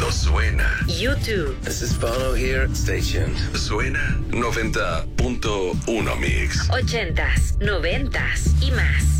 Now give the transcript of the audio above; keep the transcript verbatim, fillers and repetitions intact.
no suena. YouTube. This is Bono here. Stay tuned. Suena noventa punto uno Mix. Ochentas, noventas y más.